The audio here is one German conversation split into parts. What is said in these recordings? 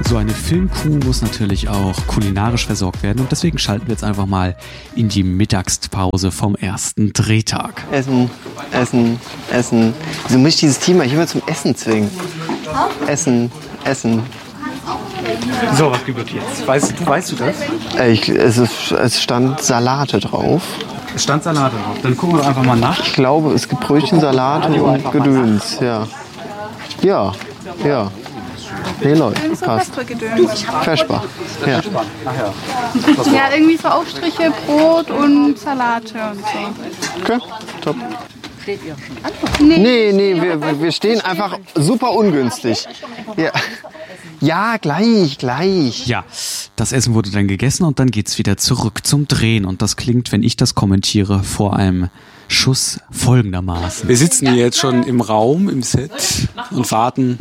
so eine Filmkuh muss natürlich auch kulinarisch versorgt werden und deswegen schalten wir jetzt einfach mal in die Mittagspause vom ersten Drehtag. Essen. Wieso muss ich dieses Team immer zum Essen zwingen? Essen. So, was gibt es jetzt? Weißt du das? Es stand Salate drauf. Es stand Salate drauf. Dann gucken wir doch einfach mal nach. Ich glaube, es gibt Brötchen, Salate und Gedöns. Ja. Nee, Leute, passt. Feschbar. Ja. Ja, irgendwie so Aufstriche, Brot und Salate und so. Okay, top. Nee, wir stehen einfach super ungünstig. Ja, gleich. Ja, das Essen wurde dann gegessen und dann geht's wieder zurück zum Drehen. Und das klingt, wenn ich das kommentiere, vor einem Schuss folgendermaßen. Wir sitzen hier jetzt schon im Raum, im Set und warten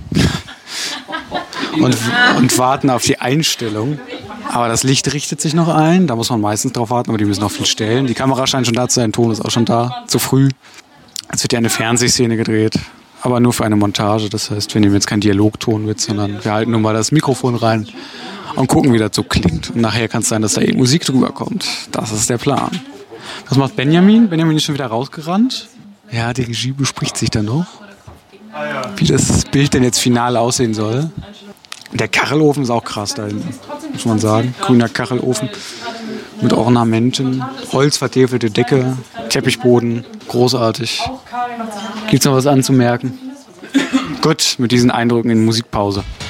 warten auf die Einstellung. Aber das Licht richtet sich noch ein, da muss man meistens drauf warten, aber die müssen noch viel stellen. Die Kamera scheint schon da zu sein, Ton ist auch schon da, zu früh. Es wird ja eine Fernsehszene gedreht, aber nur für eine Montage. Das heißt, wir nehmen jetzt keinen Dialogton mit, sondern wir halten nur mal das Mikrofon rein und gucken, wie das so klingt. Und nachher kann es sein, dass da eben Musik drüber kommt. Das ist der Plan. Was macht Benjamin? Benjamin ist schon wieder rausgerannt. Ja, die Regie bespricht sich dann noch, wie das Bild denn jetzt final aussehen soll. Der Kachelofen ist auch krass da hinten, muss man sagen. Grüner Kachelofen mit Ornamenten, holzvertäfelte Decke, Teppichboden, großartig. Gibt's noch was anzumerken? Gut, mit diesen Eindrücken in Musikpause.